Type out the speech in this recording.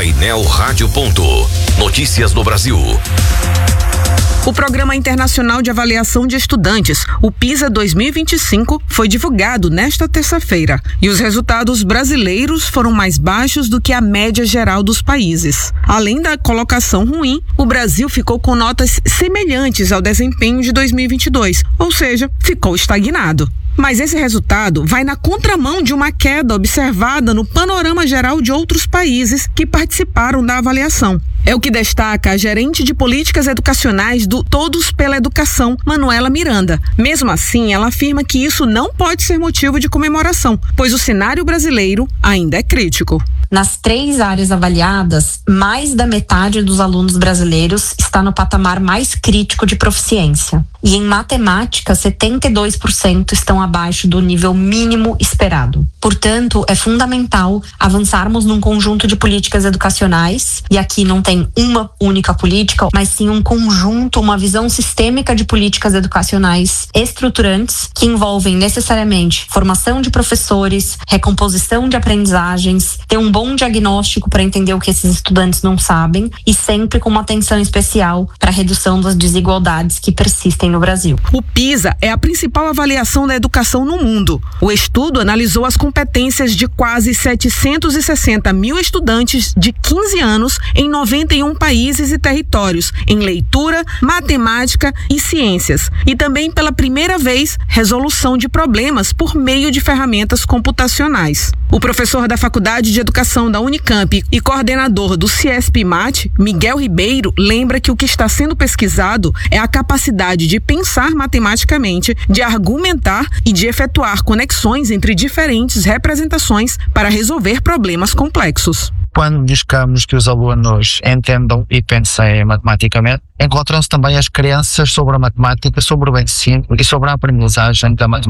Painel Rádio. Notícias do Brasil. O Programa Internacional de Avaliação de Estudantes, o PISA 2025, foi divulgado nesta terça-feira e os resultados brasileiros foram mais baixos do que a média geral dos países. Além da colocação ruim, o Brasil ficou com notas semelhantes ao desempenho de 2022, ou seja, ficou estagnado. Mas esse resultado vai na contramão de uma queda observada no panorama geral de outros países que participaram da avaliação. É o que destaca a gerente de políticas educacionais do Todos pela Educação, Manuela Miranda. Mesmo assim, ela afirma que isso não pode ser motivo de comemoração, pois o cenário brasileiro ainda é crítico. Nas 3 áreas avaliadas, mais da metade dos alunos brasileiros está no patamar mais crítico de proficiência. E em matemática, 72% estão abaixo do nível mínimo esperado. Portanto, é fundamental avançarmos num conjunto de políticas educacionais, e aqui não tem uma única política, mas sim um conjunto, uma visão sistêmica de políticas educacionais estruturantes que envolvem necessariamente formação de professores, recomposição de aprendizagens, ter um bom diagnóstico para entender o que esses estudantes não sabem e sempre com uma atenção especial para a redução das desigualdades que persistem no Brasil. O PISA é a principal avaliação da educação no mundo. O estudo analisou as competências de quase 760 mil estudantes de 15 anos em 91 países e territórios, em leitura, matemática e ciências. E também, pela primeira vez, resolução de problemas por meio de ferramentas computacionais. O professor da Faculdade de Educação da Unicamp e coordenador do CIESP-MAT, Miguel Ribeiro, lembra que o que está sendo pesquisado é a capacidade de pensar matematicamente, de argumentar e de efetuar conexões entre diferentes representações para resolver problemas complexos. Quando buscamos que os alunos entendam e pensem matematicamente, encontram-se também as crenças sobre a matemática, sobre o ensino e sobre a aprendizagem da matemática.